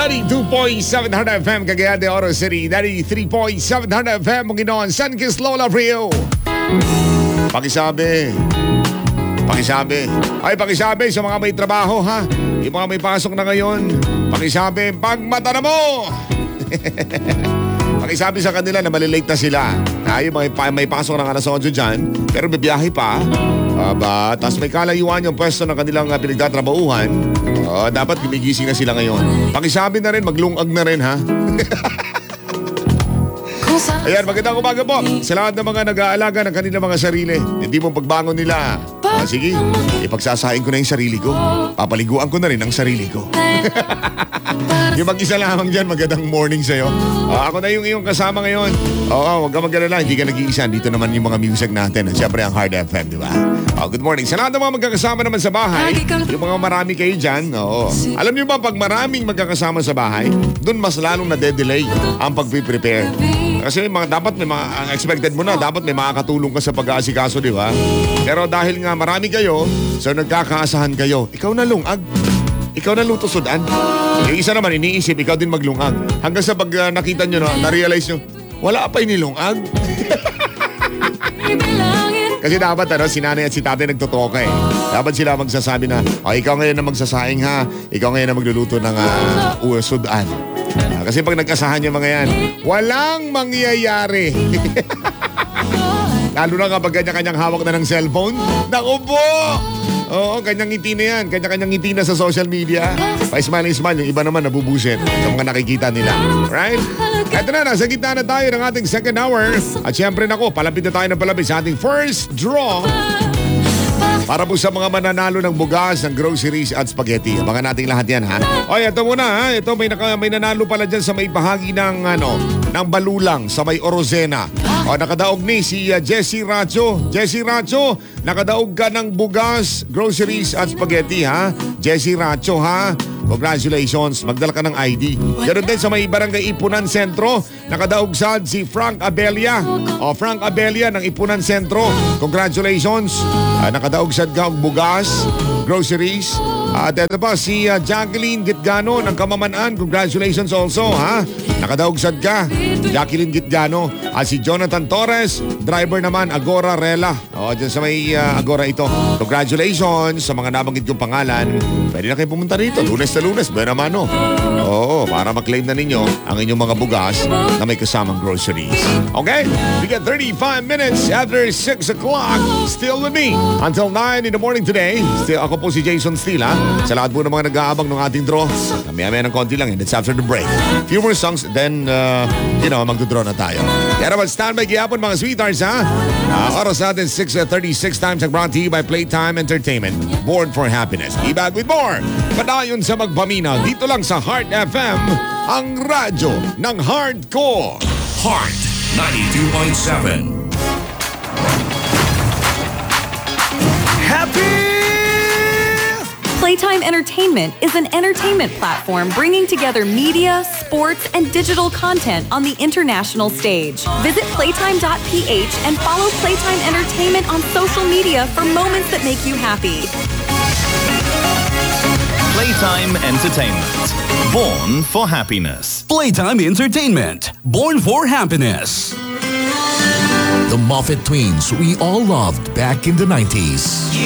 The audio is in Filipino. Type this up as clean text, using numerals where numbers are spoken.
92.7 FM Cagayan de Oro City, 93.7 FM Munginoon, Sunkist, Lola Rio. Pakisabi sa mga may trabaho, ha? Yung mga may pasok na ngayon, pakisabi, pag mata na mo. Pakisabi sa kanila na malilate na sila. Yung mga may pasok ng alas 11 dyan, pero bibiyahe pa. Tapos may kalayuan yung pwesto ng kanilang pinagtatrabahuhan. Dapat gumigising na sila ngayon. Pakisabi na rin, maglungag na rin, ha? Ayan, magandang umaga po sa lahat ng mga nag-aalaga ng kanilang mga sarili. Hindi mo pagbangon nila. Sige, ipagsasahin ko na yung sarili ko. Papaliguan ko na rin ang sarili ko. Yung mag-isa lamang dyan, magandang morning sa'yo. Ako na yung iyong kasama ngayon. Huwag ka mag-alala, hindi ka nag-iisa. Dito naman yung mga music natin. Siyempre ang Hard FM, di ba? Good morning. Sa lahat ng mga magkakasama naman sa bahay, yung mga marami kayo dyan, alam niyo ba, pag maraming magkakasama sa bahay, dun mas lalong na-delay ang pag-prepare. Kasi dapat may ang expected mo na, dapat may makakatulong ka sa pag-aasikaso, di ba? Pero dahil nga marami kayo, so nagkakaasahan kayo, ikaw na lungag. Ikaw na lutusudan. Yung isa naman, iniisip, ikaw din maglungag. Hanggang sa pag nakita nyo, na-realize nyo, wala pa inilungag. Kasi dapat, si nanay at si tatay nagtotoka eh. Dapat sila magsasabi na, ikaw ngayon na magsasaing ha, ikaw ngayon na magluluto ng sudan. Kasi pag nagkasahan yung mga yan, walang mangyayari. Lalo na kapag kanya-kanyang hawak na ng cellphone. Naku po! Oo, kanyang ngiti na yan. Kanya-kanyang ngiti na sa social media. Pa-smile-smile. Yung iba naman nabubusit sa mga nakikita nila. Right? Eto na, nasa gitna na tayo ng ating second hour. At syempre palapit na tayo ng palapit sa ating first draw. Para po sa mga mananalo ng bugas, ng groceries at spaghetti. Abangan natin lahat yan, ha? Ito muna, ha? Ito, may nanalo pala dyan sa may bahagi ng Balulang, sa may Orozena. Nakadaog ni si Jessie Racho. Jessie Racho, nakadaog ka ng bugas, groceries at spaghetti, ha? Jessie Racho, ha? Congratulations, magdala ka ng ID. Ganun din sa may Barangay Ipunan Sentro, nakadaog sad si Frank Abelia. Frank Abelia ng Ipunan Sentro. Congratulations. Nakadaog sad ka ng bugas, groceries. At ito pa, si Jacqueline Gitgano ng Kamamanaan. Congratulations also, ha? Nakadaog sad ka, Jacqueline Gitgano. At si Jonathan Torres, driver naman, Agora Rela. Dyan sa may Agora ito. Congratulations sa mga nabanggit kong pangalan. Pwede na kayo pumunta rito, Lunes na Lunes, buwan naman, para maklaim na ninyo ang inyong mga bugas na may kasamang groceries. Okay? We get 35 minutes after 6 o'clock. Still with me until 9 in the morning today. Still, ako po si Jason Steele, ha? Sa lahat po ng mga nag-aabang ng ating draw. Maya-maya ng konti lang, and it's after the break. Few more songs, then, magdodraw na tayo. Kaya naman, standby gihapon mga sweethearts, ha? Oras natin, 6:36 times ang brought to you by Playtime Entertainment. Born for happiness. Be back with more. Padayon sa magpamina, dito lang sa Heart FM, ang radyo ng hardcore. Heart 92.7. Happy! Playtime Entertainment is an entertainment platform bringing together media, sports, and digital content on the international stage. Visit playtime.ph and follow Playtime Entertainment on social media for moments that make you happy. Playtime Entertainment. Born for happiness. Playtime Entertainment. Born for happiness. The Moffat Twins we all loved back in the 90s.